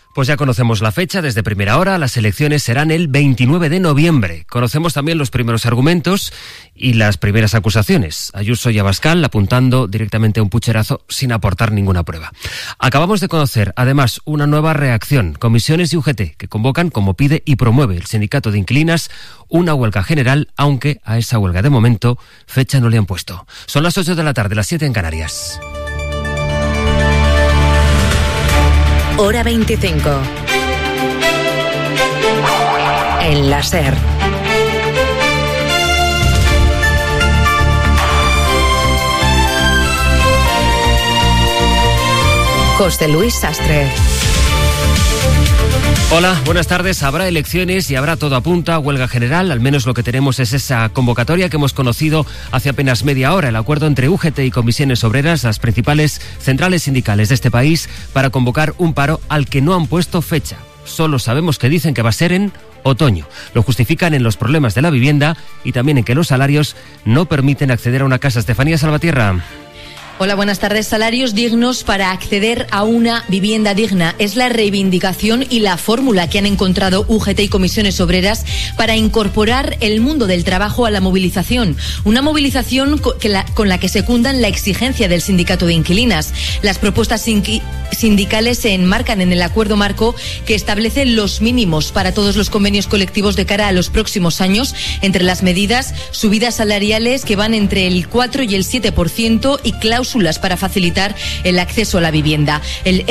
Pues ya conocemos la fecha desde primera hora. Las elecciones serán el 29 de noviembre. Conocemos también los primeros argumentos y las primeras acusaciones. Ayuso y Abascal apuntando directamente a un pucherazo sin aportar ninguna prueba. Acabamos de conocer, además, una nueva reacción. Comisiones y UGT que convocan, como pide y promueve el sindicato de inquilinas, una huelga general, aunque a esa huelga de momento fecha no le han puesto. Son las 8 de la tarde, las 7 en Canarias. Hora 25. En la SER. José Luis Sastre. Hola, buenas tardes. Habrá elecciones y habrá todo apunta, huelga general. Al menos lo que tenemos es esa convocatoria que hemos conocido hace apenas media hora. El acuerdo entre UGT y comisiones obreras, las principales centrales sindicales de este país, para convocar un paro al que no han puesto fecha. Solo sabemos que dicen que va a ser en otoño. Lo justifican en los problemas de la vivienda y también en que los salarios no permiten acceder a una casa. Estefanía Salvatierra. Hola, buenas tardes. Salarios dignos para acceder a una vivienda digna. Es la reivindicación y la fórmula que han encontrado UGT y comisiones obreras para incorporar el mundo del trabajo a la movilización. Una movilización con la que secundan la exigencia del sindicato de inquilinas. Las propuestas sindicales se enmarcan en el acuerdo marco que establece los mínimos para todos los convenios colectivos de cara a los próximos años. Entre las medidas, subidas salariales que van entre el 4 y el 7% y cláusulas para facilitar el acceso a la vivienda.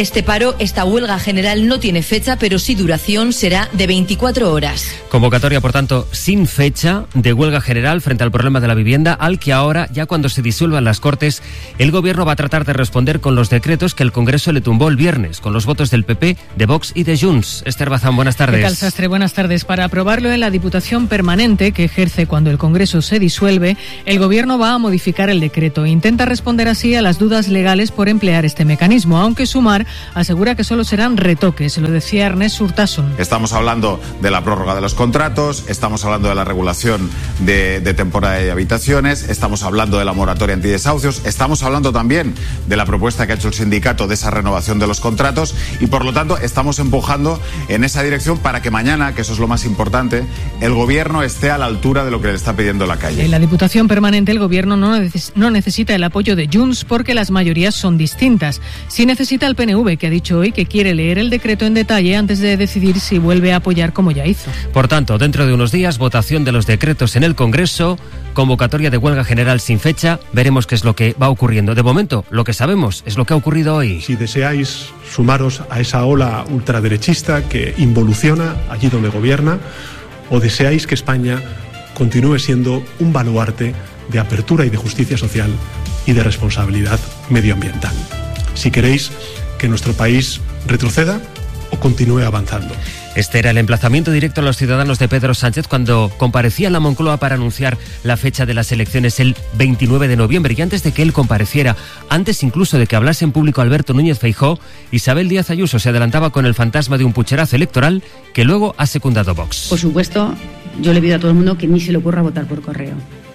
Esta huelga general no tiene fecha, pero sí duración, será de 24 horas. Convocatoria, por tanto, sin fecha de huelga general frente al problema de la vivienda, al que ahora, ya cuando se disuelvan las Cortes, el Gobierno va a tratar de responder con los decretos que el Congreso le tumbó el viernes, con los votos del PP, de Vox y de Junts. Esther Bazán, buenas tardes. ¿Qué tal, Sastre? Buenas tardes. Para aprobarlo en la Diputación Permanente, que ejerce cuando el Congreso se disuelve, el Gobierno va a modificar el decreto. Intenta responder así a las dudas legales por emplear este mecanismo, aunque Sumar asegura que solo serán retoques. Lo decía Ernest Urtasun. Estamos hablando de la prórroga de los contratos, estamos hablando de la regulación de temporada de habitaciones, estamos hablando de la moratoria antidesahucios, estamos hablando también de la propuesta que ha hecho el sindicato de esa renovación de los contratos y, por lo tanto, estamos empujando en esa dirección para que mañana, que eso es lo más importante, el Gobierno esté a la altura de lo que le está pidiendo la calle. En la Diputación Permanente el Gobierno no necesita el apoyo de Junts porque las mayorías son distintas. Sí necesita el PNV, que ha dicho hoy que quiere leer el decreto en detalle antes de decidir si vuelve a apoyar como ya hizo. Por tanto, dentro de unos días, votación de los decretos en el Congreso, convocatoria de huelga general sin fecha. Veremos qué es lo que va ocurriendo. De momento, lo que sabemos es lo que ha ocurrido hoy. Si deseáis sumaros a esa ola ultraderechista que involuciona allí donde gobierna, o deseáis que España continúe siendo un baluarte de apertura y de justicia social y de responsabilidad medioambiental. Si queréis que nuestro país retroceda o continúe avanzando. Este era el emplazamiento directo a los ciudadanos de Pedro Sánchez cuando comparecía en la Moncloa para anunciar la fecha de las elecciones el 29 de noviembre. Y antes de que él compareciera, antes incluso de que hablase en público Alberto Núñez Feijóo, Isabel Díaz Ayuso se adelantaba con el fantasma de un pucherazo electoral que luego ha secundado Vox. Por supuesto, yo le pido a todo el mundo que ni se le ocurra votar por correo.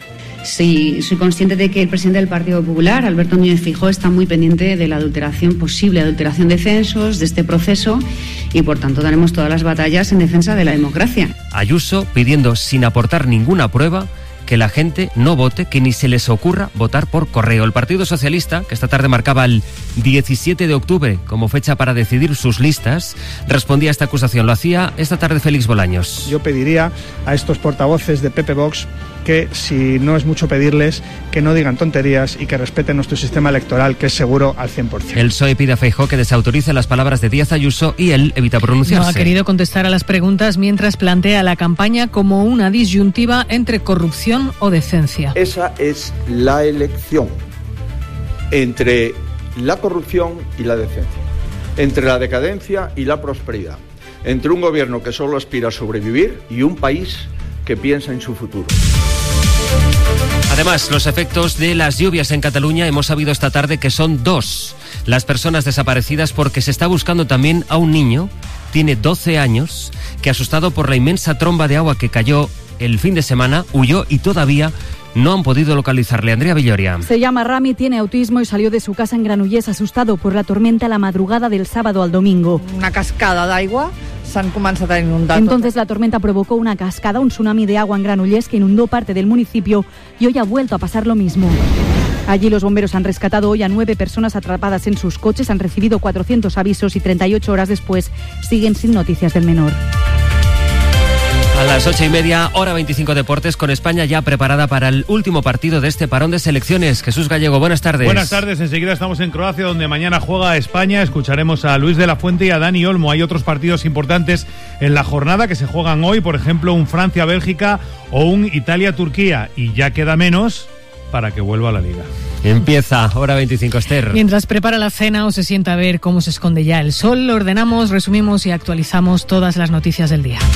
Sí, soy consciente de que el presidente del Partido Popular, Alberto Núñez Feijóo, está muy pendiente de la posible adulteración de censos, de este proceso, y por tanto daremos todas las batallas en defensa de la democracia. Ayuso pidiendo, sin aportar ninguna prueba, que la gente no vote, que ni se les ocurra votar por correo. El Partido Socialista, que esta tarde marcaba el 17 de octubre como fecha para decidir sus listas, respondía a esta acusación. Lo hacía esta tarde Félix Bolaños. Yo pediría a estos portavoces de PP Vox que, si no es mucho pedirles, que no digan tonterías y que respeten nuestro sistema electoral, que es seguro al 100%. El PSOE pide a Feijóo que desautorice las palabras de Díaz Ayuso y él evita pronunciarse. No ha querido contestar a las preguntas mientras plantea la campaña como una disyuntiva entre corrupción o decencia. Esa es la elección entre la corrupción y la decencia, entre la decadencia y la prosperidad, entre un gobierno que solo aspira a sobrevivir y un país que piensa en su futuro. Además, los efectos de las lluvias en Cataluña hemos sabido esta tarde que son 2 las personas desaparecidas, porque se está buscando también a un niño, tiene 12 años, que asustado por la inmensa tromba de agua que cayó el fin de semana, huyó y todavía no han podido localizarle. Andrea Villoria. Se llama Rami, tiene autismo y salió de su casa en Granollers asustado por la tormenta la madrugada del sábado al domingo. Una cascada d'aigua s'han començat a inundar. Entonces la tormenta provocó una cascada, un tsunami de agua en Granollers que inundó parte del municipio y hoy ha vuelto a pasar lo mismo. Allí los bomberos han rescatado hoy a 9 personas atrapadas en sus coches, han recibido 400 avisos y 38 horas después siguen sin noticias del menor. A las 8:30, hora 25 Deportes, con España ya preparada para el último partido de este parón de selecciones. Jesús Gallego, buenas tardes. Buenas tardes, enseguida estamos en Croacia, donde mañana juega España. Escucharemos a Luis de la Fuente y a Dani Olmo. Hay otros partidos importantes en la jornada que se juegan hoy, por ejemplo, un Francia-Bélgica o un Italia-Turquía. Y ya queda menos para que vuelva a la Liga. Empieza, hora 25, Esther. Mientras prepara la cena o se sienta a ver cómo se esconde ya el sol, ordenamos, resumimos y actualizamos todas las noticias del día.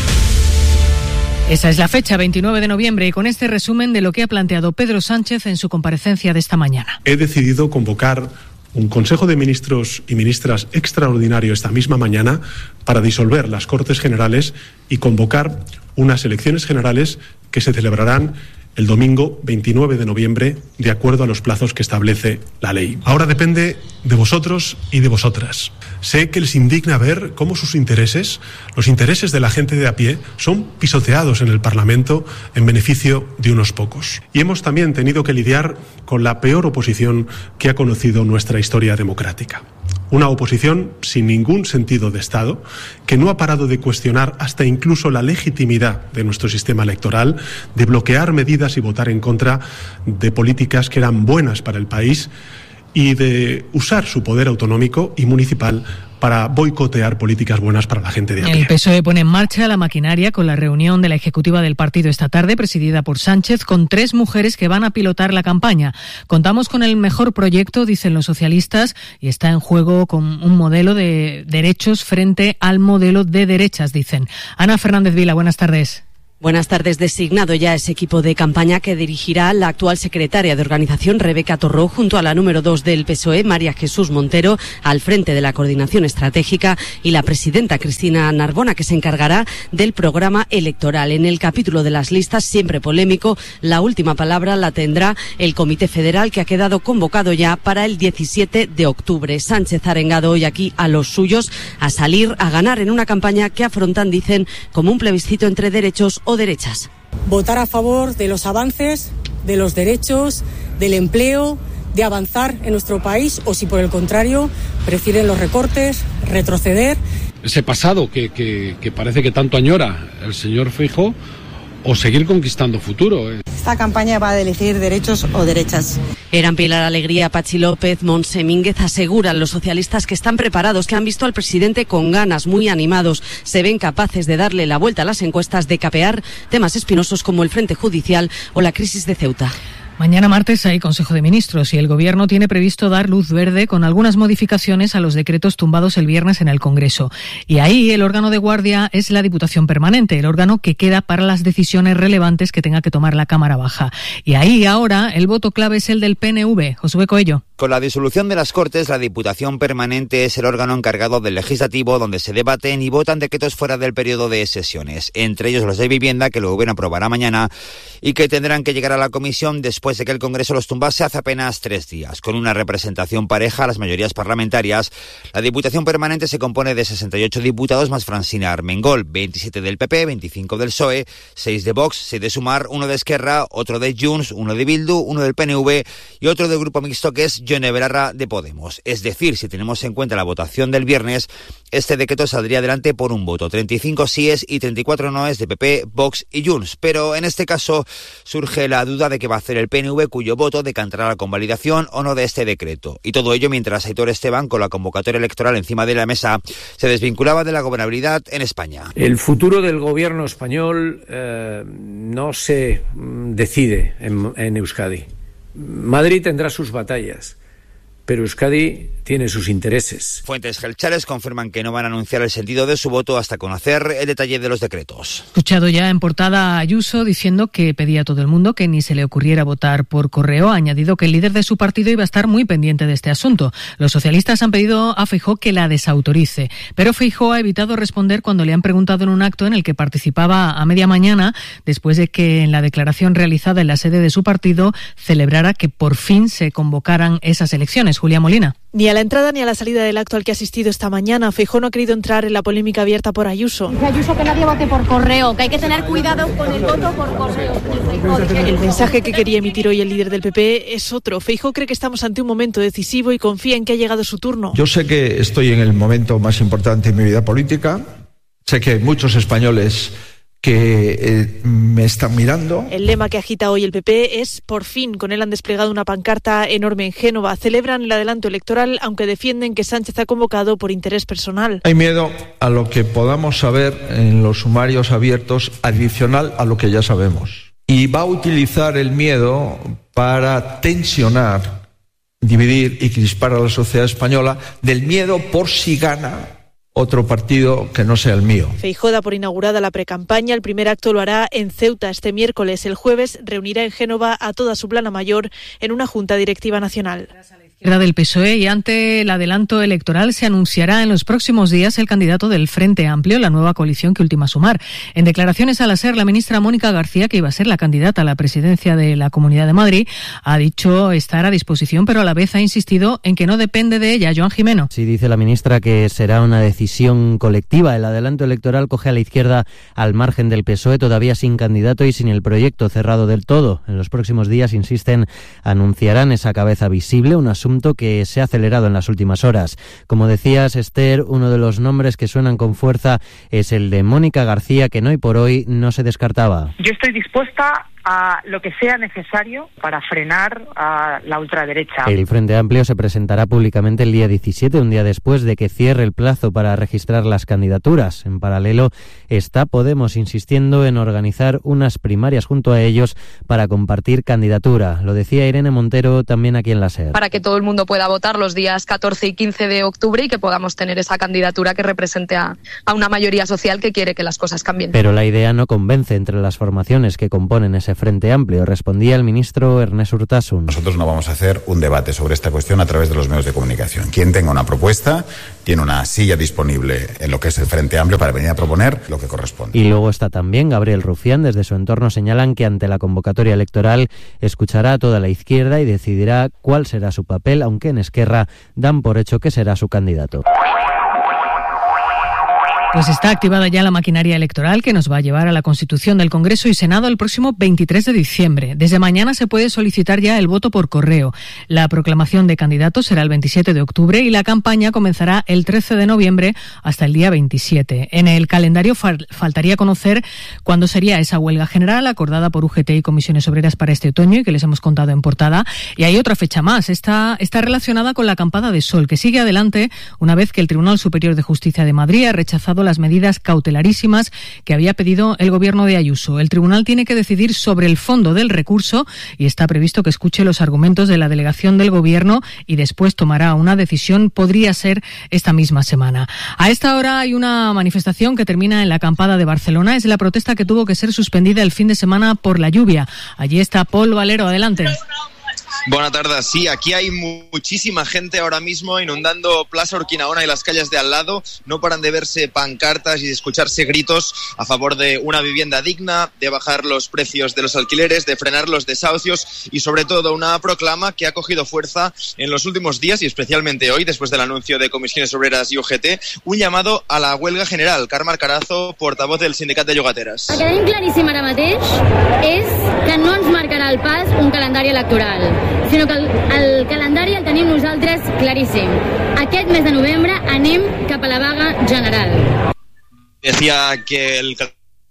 Esa es la fecha, 29 de noviembre, y con este resumen de lo que ha planteado Pedro Sánchez en su comparecencia de esta mañana. He decidido convocar un Consejo de Ministros y Ministras extraordinario esta misma mañana para disolver las Cortes Generales y convocar unas elecciones generales que se celebrarán el domingo 29 de noviembre, de acuerdo a los plazos que establece la ley. Ahora depende de vosotros y de vosotras. Sé que les indigna ver cómo sus intereses, los intereses de la gente de a pie, son pisoteados en el Parlamento en beneficio de unos pocos. Y hemos también tenido que lidiar con la peor oposición que ha conocido nuestra historia democrática. Una oposición sin ningún sentido de Estado, que no ha parado de cuestionar hasta incluso la legitimidad de nuestro sistema electoral, de bloquear medidas y votar en contra de políticas que eran buenas para el país y de usar su poder autonómico y municipal para boicotear políticas buenas para la gente de a pie. El PSOE pone en marcha la maquinaria con la reunión de la ejecutiva del partido esta tarde, presidida por Sánchez, con 3 mujeres que van a pilotar la campaña. Contamos con el mejor proyecto, dicen los socialistas, y está en juego con un modelo de derechos frente al modelo de derechas, dicen. Ana Fernández Vila, buenas tardes. Buenas tardes. Designado ya ese equipo de campaña que dirigirá la actual secretaria de organización, Rebeca Torró, junto a la número 2 del PSOE, María Jesús Montero, al frente de la coordinación estratégica, y la presidenta Cristina Narbona, que se encargará del programa electoral. En el capítulo de las listas, siempre polémico, la última palabra la tendrá el Comité Federal, que ha quedado convocado ya para el 17 de octubre. Sánchez ha arengado hoy aquí a los suyos a salir a ganar en una campaña que afrontan, dicen, como un plebiscito entre derechos o derechas. Votar a favor de los avances, de los derechos, del empleo, de avanzar en nuestro país, o si por el contrario prefieren los recortes, retroceder. Ese pasado que parece que tanto añora el señor Feijóo, o seguir conquistando futuro. Esta campaña va a elegir derechos o derechas. Eran Pilar Alegría, Pachi López, Montse Mínguez. Aseguran los socialistas que están preparados, que han visto al presidente con ganas, muy animados. Se ven capaces de darle la vuelta a las encuestas, de capear temas espinosos como el frente judicial o la crisis de Ceuta. Mañana martes hay Consejo de Ministros y el Gobierno tiene previsto dar luz verde con algunas modificaciones a los decretos tumbados el viernes en el Congreso. Y ahí el órgano de guardia es la Diputación Permanente, el órgano que queda para las decisiones relevantes que tenga que tomar la Cámara Baja. Y ahí ahora el voto clave es el del PNV. Josué Coello. Con la disolución de las Cortes, la Diputación Permanente es el órgano encargado del Legislativo, donde se debaten y votan decretos fuera del periodo de sesiones, entre ellos los de vivienda, que el Gobierno aprobará mañana y que tendrán que llegar a la Comisión después de que el Congreso los tumbase hace apenas 3 días. Con una representación pareja a las mayorías parlamentarias, la Diputación Permanente se compone de 68 diputados más Francina Armengol, 27 del PP, 25 del PSOE, 6 de Vox, 6 de Sumar, 1 de Esquerra, otro de Junts, 1 de Bildu, 1 del PNV y otro del Grupo Mixto, que es Yone Belarra, de Podemos. Es decir, si tenemos en cuenta la votación del viernes, este decreto saldría adelante por un voto, 35 síes y 34 noes de PP, Vox y Junts. Pero en este caso surge la duda de qué va a hacer el PNV, cuyo voto decantará la convalidación o no de este decreto. Y todo ello mientras Aitor Esteban, con la convocatoria electoral encima de la mesa, se desvinculaba de la gobernabilidad en España. El futuro del gobierno español no se decide en Euskadi. Madrid tendrá sus batallas, pero Euskadi tiene sus intereses. Fuentes gelchares confirman que no van a anunciar el sentido de su voto hasta conocer el detalle de los decretos. Escuchado ya en portada a Ayuso diciendo que pedía a todo el mundo que ni se le ocurriera votar por correo. Ha añadido que el líder de su partido iba a estar muy pendiente de este asunto. Los socialistas han pedido a Feijóo que la desautorice, pero Feijóo ha evitado responder cuando le han preguntado en un acto en el que participaba a media mañana, después de que en la declaración realizada en la sede de su partido celebrara que por fin se convocaran esas elecciones. Julia Molina. Ni a la entrada ni a la salida del acto al que ha asistido esta mañana, Feijóo no ha querido entrar en la polémica abierta por Ayuso. Dice Ayuso que nadie vote por correo, que hay que tener cuidado con el voto por correo. El mensaje que quería emitir hoy el líder del PP es otro. Feijóo cree que estamos ante un momento decisivo y confía en que ha llegado su turno. Yo sé que estoy en el momento más importante en mi vida política. Sé que hay muchos españoles que me están mirando. El lema que agita hoy el PP es "por fin". Con él han desplegado una pancarta enorme en Génova. Celebran el adelanto electoral, aunque defienden que Sánchez ha convocado por interés personal. Hay miedo a lo que podamos saber en los sumarios abiertos, adicional a lo que ya sabemos. Y va a utilizar el miedo para tensionar, dividir y crispar a la sociedad española, del miedo por si gana otro partido que no sea el mío. Feijóo da por inaugurada la precampaña. El primer acto lo hará en Ceuta este miércoles. El jueves reunirá en Génova a toda su plana mayor en una junta directiva nacional. Del PSOE, y ante el adelanto electoral se anunciará en los próximos días el candidato del Frente Amplio, la nueva coalición que ultima Sumar. En declaraciones a la SER, la ministra Mónica García, que iba a ser la candidata a la presidencia de la Comunidad de Madrid, ha dicho estar a disposición, pero a la vez ha insistido en que no depende de ella. Joan Jimeno. Sí, dice la ministra que será una decisión colectiva. El adelanto electoral coge a la izquierda al margen del PSOE, todavía sin candidato y sin el proyecto cerrado del todo. En los próximos días, insisten, anunciarán esa cabeza visible, un asunto que se ha acelerado en las últimas horas. Como decías, Esther, uno de los nombres que suenan con fuerza es el de Mónica García, que hoy por hoy no se descartaba. Yo estoy dispuesta a lo que sea necesario para frenar a la ultraderecha. El Frente Amplio se presentará públicamente el día 17, un día después de que cierre el plazo para registrar las candidaturas. En paralelo, está Podemos insistiendo en organizar unas primarias junto a ellos para compartir candidatura. Lo decía Irene Montero también aquí en la SER. Para que todo el mundo pueda votar los días 14 y 15 de octubre y que podamos tener esa candidatura que represente a una mayoría social que quiere que las cosas cambien. Pero la idea no convence entre las formaciones que componen ese Frente Amplio, respondía el ministro Ernest Urtasun. Nosotros no vamos a hacer un debate sobre esta cuestión a través de los medios de comunicación. Quien tenga una propuesta tiene una silla disponible en lo que es el Frente Amplio para venir a proponer lo que corresponde. Y luego está también Gabriel Rufián. Desde su entorno señalan que ante la convocatoria electoral escuchará a toda la izquierda y decidirá cuál será su papel, aunque en Esquerra dan por hecho que será su candidato. Pues está activada ya la maquinaria electoral que nos va a llevar a la constitución del Congreso y Senado el próximo 23 de diciembre. Desde mañana se puede solicitar ya el voto por correo. La proclamación de candidatos será el 27 de octubre y la campaña comenzará el 13 de noviembre hasta el día 27. En el calendario faltaría conocer cuándo sería esa huelga general acordada por UGT y Comisiones Obreras para este otoño y que les hemos contado en portada. Y hay otra fecha más. Está relacionada con la acampada de sol, que sigue adelante una vez que el Tribunal Superior de Justicia de Madrid ha rechazado las medidas cautelarísimas que había pedido el gobierno de Ayuso. El tribunal tiene que decidir sobre el fondo del recurso y está previsto que escuche los argumentos de la delegación del gobierno y después tomará una decisión. Podría ser esta misma semana. A esta hora hay una manifestación que termina en la acampada de Barcelona. Es la protesta que tuvo que ser suspendida el fin de semana por la lluvia. Allí está Pol Valero. Adelante. Buenas tardes. Sí, aquí hay muchísima gente ahora mismo inundando Plaza Urquinaona y las calles de al lado. No paran de verse pancartas y de escucharse gritos a favor de una vivienda digna, de bajar los precios de los alquileres, de frenar los desahucios y sobre todo una proclama que ha cogido fuerza en los últimos días y especialmente hoy, después del anuncio de Comisiones Obreras y UGT, un llamado a la huelga general. Carme Alcarazo, portavoz del Sindicat de Llogateres. El que tenim claríssim ara mateix és que no ens marcarà el pas un calendari electoral, sinó que el calendari el tenim nosaltres claríssim. Aquest mes de novembre anem cap a la vaga general. Decía que el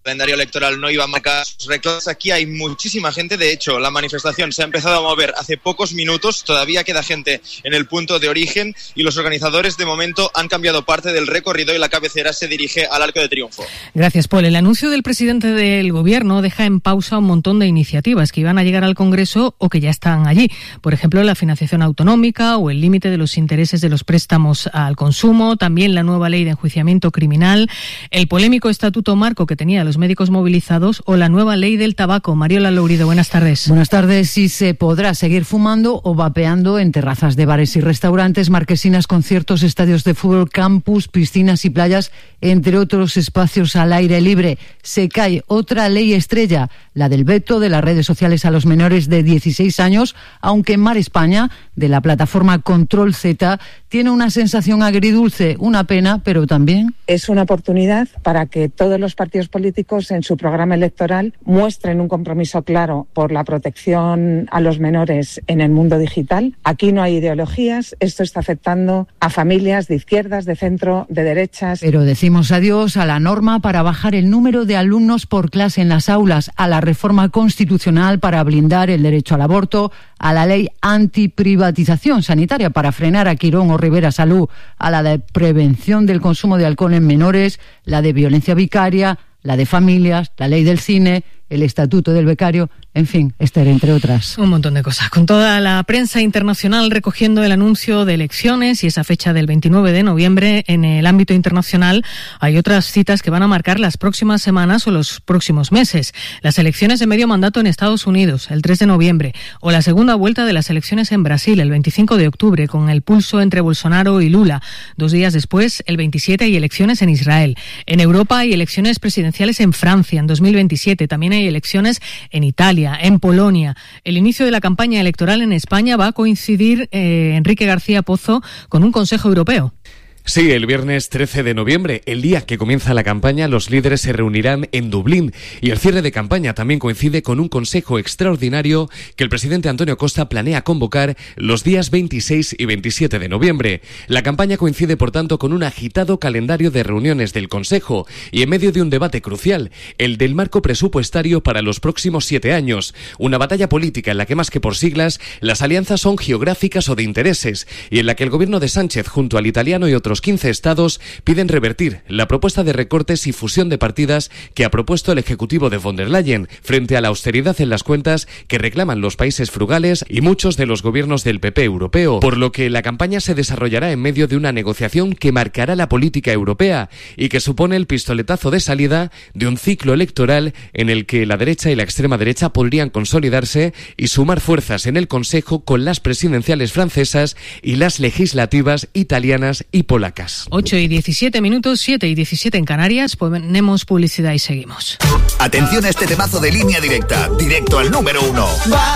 calendario electoral no iba a marcar sus récords. Aquí hay muchísima gente, de hecho la manifestación se ha empezado a mover hace pocos minutos, todavía queda gente en el punto de origen y los organizadores de momento han cambiado parte del recorrido y la cabecera se dirige al Arco de Triunfo. Gracias, Paul. El anuncio del presidente del Gobierno deja en pausa un montón de iniciativas que iban a llegar al Congreso o que ya están allí. Por ejemplo, la financiación autonómica o el límite de los intereses de los préstamos al consumo, también la nueva ley de enjuiciamiento criminal, el polémico estatuto marco que tenía los médicos movilizados o la nueva ley del tabaco. Mariola Lourido, buenas tardes. Buenas tardes. Sí se podrá seguir fumando o vapeando en terrazas de bares y restaurantes, marquesinas, conciertos, estadios de fútbol, campus, piscinas y playas, entre otros espacios al aire libre. Se cae otra ley estrella, la del veto de las redes sociales a los menores de 16 años, aunque en Mar España, de la plataforma Control Z, tiene una sensación agridulce, una pena, pero también... Es una oportunidad para que todos los partidos políticos en su programa electoral muestren un compromiso claro por la protección a los menores en el mundo digital. Aquí no hay ideologías, esto está afectando a familias de izquierdas, de centro, de derechas. Pero decimos adiós a la norma para bajar el número de alumnos por clase en las aulas, a la reforma constitucional para blindar el derecho al aborto, a la ley antiprivatización sanitaria para frenar a Quirón o Rivera Salud, a la de prevención del consumo de alcohol en menores, la de violencia vicaria, la de familias, la ley del cine, el estatuto del becario, en fin, Esther, entre otras. Un montón de cosas. Con toda la prensa internacional recogiendo el anuncio de elecciones y esa fecha del 29 de noviembre, en el ámbito internacional hay otras citas que van a marcar las próximas semanas o los próximos meses. Las elecciones de medio mandato en Estados Unidos, el 3 de noviembre, o la segunda vuelta de las elecciones en Brasil, el 25 de octubre, con el pulso entre Bolsonaro y Lula. 2 días después, el 27, hay elecciones en Israel. En Europa hay elecciones presidenciales en Francia en 2027. También hay elecciones en Italia, en Polonia. El inicio de la campaña electoral en España va a coincidir, Enrique García Pozo, con un Consejo Europeo. Sí, el viernes 13 de noviembre, el día que comienza la campaña, los líderes se reunirán en Dublín y el cierre de campaña también coincide con un consejo extraordinario que el presidente Antonio Costa planea convocar los días 26 y 27 de noviembre. La campaña coincide, por tanto, con un agitado calendario de reuniones del Consejo y en medio de un debate crucial, el del marco presupuestario para los próximos 7 años. Una batalla política en la que, más que por siglas, las alianzas son geográficas o de intereses y en la que el gobierno de Sánchez, junto al italiano y otros 15 estados, piden revertir la propuesta de recortes y fusión de partidas que ha propuesto el ejecutivo de von der Leyen frente a la austeridad en las cuentas que reclaman los países frugales y muchos de los gobiernos del PP europeo, por lo que la campaña se desarrollará en medio de una negociación que marcará la política europea y que supone el pistoletazo de salida de un ciclo electoral en el que la derecha y la extrema derecha podrían consolidarse y sumar fuerzas en el Consejo con las presidenciales francesas y las legislativas italianas y polacas. 8 y 17 minutos, 7 y 17 en Canarias. Ponemos publicidad y seguimos. Atención a este temazo de Línea Directa, directo al número 1.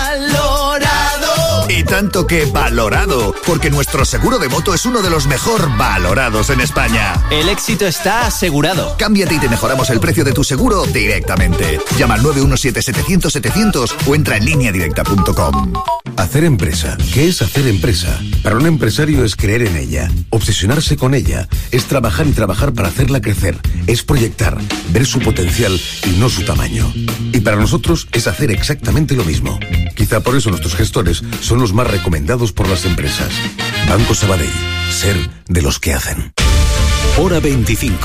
¡Valorado! Y tanto que valorado, porque nuestro seguro de moto es uno de los mejor valorados en España. El éxito está asegurado. Cámbiate y te mejoramos el precio de tu seguro directamente. Llama al 917-700-700 o entra en lineadirecta.com. Hacer empresa. ¿Qué es hacer empresa? Para un empresario es creer en ella, obsesionarse con ella, es trabajar y trabajar para hacerla crecer, es proyectar, ver su potencial y no su tamaño. Y para nosotros es hacer exactamente lo mismo. Quizá por eso nuestros gestores son los más recomendados por las empresas. Banco Sabadell, ser de los que hacen. Hora 25.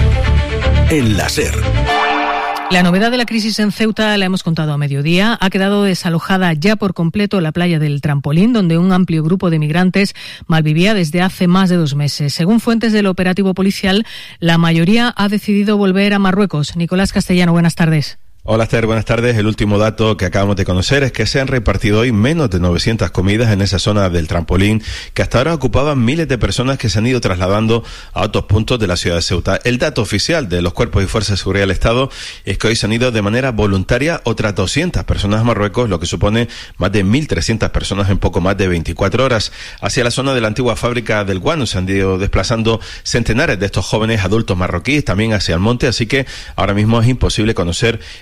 En la SER. La novedad de la crisis en Ceuta la hemos contado a mediodía. Ha quedado desalojada ya por completo la playa del Trampolín, donde un amplio grupo de migrantes malvivía desde hace más de 2 meses. Según fuentes del operativo policial, la mayoría ha decidido volver a Marruecos. Nicolás Castellano, buenas tardes. Hola Esther, buenas tardes. El último dato que acabamos de conocer es que se han repartido hoy menos de 900 comidas en esa zona del Trampolín, que hasta ahora ocupaban miles de personas que se han ido trasladando a otros puntos de la ciudad de Ceuta. El dato oficial de los cuerpos y fuerzas de seguridad del Estado es que hoy se han ido de manera voluntaria otras 200 personas a Marruecos, lo que supone más de 1.300 personas en poco más de 24 horas. Hacia la zona de la antigua fábrica del guano se han ido desplazando centenares de estos jóvenes adultos marroquíes, también hacia el monte, así que ahora mismo es imposible conocer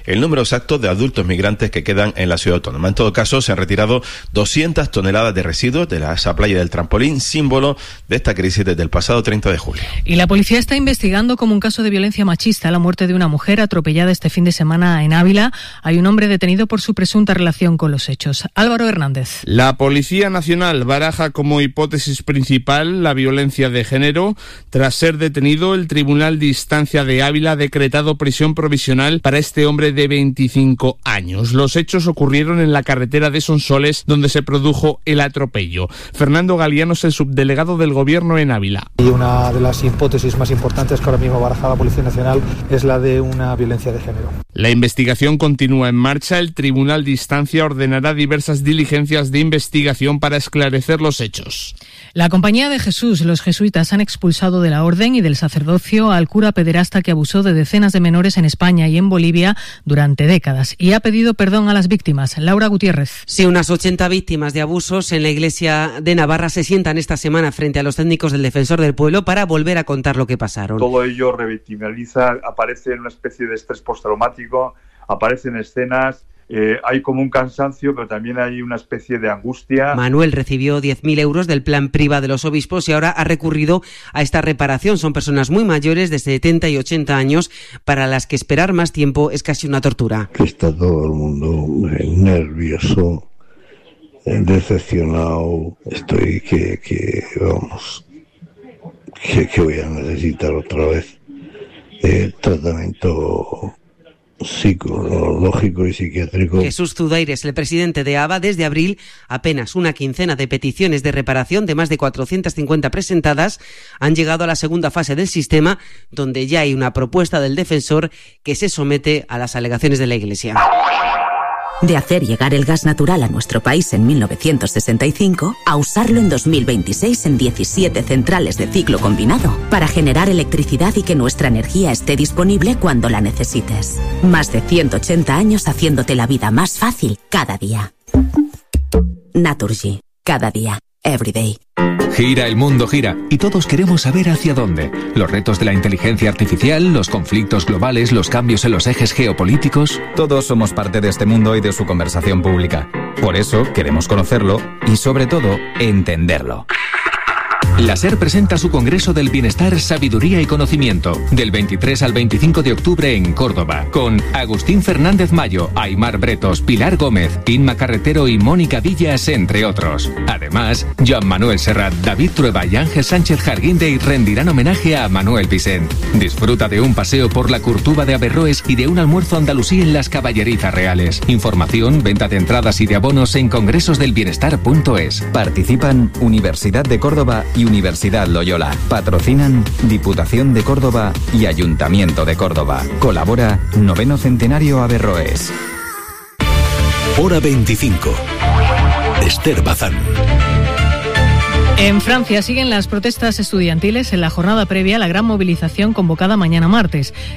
el número exacto de adultos migrantes que quedan en la ciudad autónoma. En todo caso, se han retirado 200 toneladas de residuos de esa playa del Trampolín, símbolo de esta crisis desde el pasado 30 de julio. Y la policía está investigando como un caso de violencia machista la muerte de una mujer atropellada este fin de semana en Ávila. Hay un hombre detenido por su presunta relación con los hechos. Álvaro Hernández. La Policía Nacional baraja como hipótesis principal la violencia de género. Tras ser detenido, el Tribunal de Instancia de Ávila ha decretado prisión provisional para este hombre de 25 años. Los hechos ocurrieron en la carretera de Sonsoles, donde se produjo el atropello. Fernando Galiano es el subdelegado del Gobierno en Ávila. Y una de las hipótesis más importantes que ahora mismo baraja la Policía Nacional es la de una violencia de género. La investigación continúa en marcha. El Tribunal de Instancia ordenará diversas diligencias de investigación para esclarecer los hechos. La Compañía de Jesús, los jesuitas, han expulsado de la orden y del sacerdocio al cura pederasta que abusó de decenas de menores en España y en Bolivia durante décadas y ha pedido perdón a las víctimas. Laura Gutiérrez. Sí, unas 80 víctimas de abusos en la Iglesia de Navarra se sientan esta semana frente a los técnicos del Defensor del Pueblo para volver a contar lo que pasaron. Todo ello revictimiza, aparece en una especie de estrés postraumático, aparecen escenas. Hay como un cansancio, pero también hay una especie de angustia. Manuel recibió 10.000 euros del plan PRIVA de los obispos y ahora ha recurrido a esta reparación. Son personas muy mayores, de 70 y 80 años, para las que esperar más tiempo es casi una tortura. Está todo el mundo nervioso, decepcionado. Estoy que voy a necesitar otra vez tratamiento psicológico y psiquiátrico. Jesús Zudaires, el presidente de ABA, desde abril, apenas una quincena de peticiones de reparación de más de 450 presentadas han llegado a la segunda fase del sistema, donde ya hay una propuesta del defensor que se somete a las alegaciones de la Iglesia. De hacer llegar el gas natural a nuestro país en 1965 a usarlo en 2026 en 17 centrales de ciclo combinado para generar electricidad y que nuestra energía esté disponible cuando la necesites. Más de 180 años haciéndote la vida más fácil cada día. Naturgy. Cada día. Every day. Gira, el mundo gira, y todos queremos saber hacia dónde. Los retos de la inteligencia artificial, los conflictos globales, los cambios en los ejes geopolíticos. Todos somos parte de este mundo y de su conversación pública. Por eso queremos conocerlo y, sobre todo, entenderlo. La SER presenta su Congreso del Bienestar, Sabiduría y Conocimiento, del 23 al 25 de octubre en Córdoba, con Agustín Fernández Mayo, Aymar Bretos, Pilar Gómez, Inma Carretero y Mónica Villas, entre otros. Además, Joan Manuel Serrat, David Trueba y Ángel Sánchez Jarguindey rendirán homenaje a Manuel Vicent. Disfruta de un paseo por la Curtuba de Averroes y de un almuerzo andalusí en las Caballerizas Reales. Información, venta de entradas y de abonos en congresosdelbienestar.es. Participan Universidad de Córdoba y Universidad Loyola. Patrocinan Diputación de Córdoba y Ayuntamiento de Córdoba. Colabora 9º Centenario Averroes. Hora 25. Esther Bazán. En Francia siguen las protestas estudiantiles en la jornada previa a la gran movilización convocada mañana martes.